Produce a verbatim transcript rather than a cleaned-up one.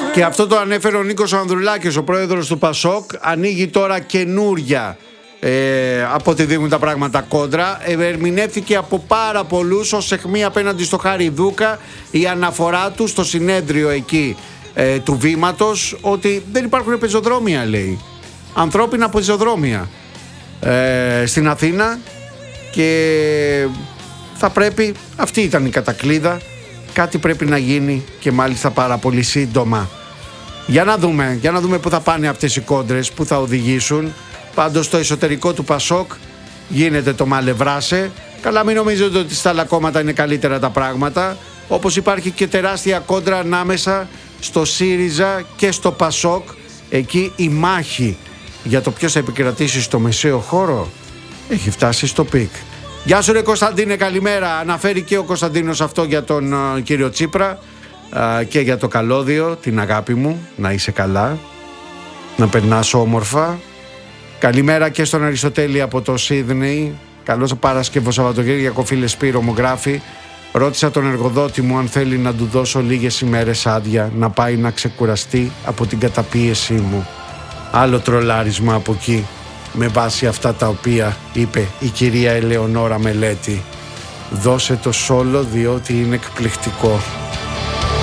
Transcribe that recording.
Και αυτό το ανέφερε ο Νίκος Ανδρουλάκης, ο πρόεδρος του Πασόκ. Ανοίγει τώρα καινούρια, ε, από ό,τι δείχνουν τα πράγματα, κόντρα. Ε, ερμηνεύθηκε από πάρα πολλούς ως αιχμή απέναντι στο Χάρη Δούκα η αναφορά του στο συνέδριο εκεί ε, του βήματος, ότι δεν υπάρχουν πεζοδρόμια, λέει. Ανθρώπινα πεζοδρόμια ε, στην Αθήνα, και θα πρέπει, αυτή ήταν η κατακλείδα, κάτι πρέπει να γίνει και μάλιστα πάρα πολύ σύντομα. Για να δούμε, για να δούμε πού θα πάνε αυτές οι κόντρες, πού θα οδηγήσουν. Πάντως στο εσωτερικό του Πασόκ γίνεται το μαλευράσε. Καλά, μην νομίζετε ότι στα άλλα κόμματα είναι καλύτερα τα πράγματα. Όπως υπάρχει και τεράστια κόντρα ανάμεσα στο ΣΥΡΙΖΑ και στο Πασόκ. Εκεί η μάχη για το ποιος θα επικρατήσει στο μεσαίο χώρο έχει φτάσει στο πικ. Γεια σου ρε Κωνσταντίνε, καλημέρα. Αναφέρει και ο Κωνσταντίνος αυτό για τον uh, κύριο Τσίπρα uh, και για το καλώδιο, την αγάπη μου, να είσαι καλά, να περνάς όμορφα. Καλημέρα και στον Αριστοτέλη από το Σίδνεϊ. Καλώς Παρασκευό Σαββατοκύριακο, φίλε Σπύρο, μου γράφει. Ρώτησα τον εργοδότη μου αν θέλει να του δώσω λίγες ημέρες άδεια, να πάει να ξεκουραστεί από την καταπίεσή μου. Άλλο τρολάρισμα από εκεί, με βάση αυτά τα οποία είπε η κυρία Ελεονόρα Μελέτη. Δώσε το σόλο διότι είναι εκπληκτικό.